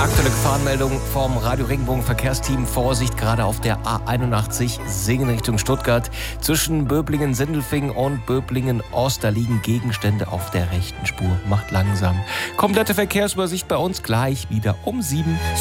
Aktuelle Gefahrenmeldung vom Radio Regenbogen Verkehrsteam. Vorsicht, gerade auf der A81 Singen Richtung Stuttgart. Zwischen Böblingen-Sindelfingen und Böblingen-Ost, da liegen Gegenstände auf der rechten Spur. Macht langsam. Komplette Verkehrsübersicht bei uns gleich wieder um 7.